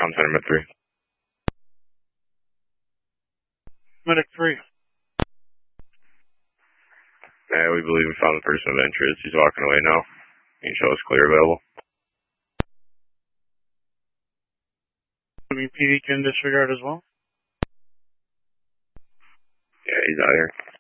Con Center Med 3. Medic 3. Yeah, we believe we found the person of interest. He's walking away now. Can you show us clear available? PD can disregard as well. Yeah, he's out here.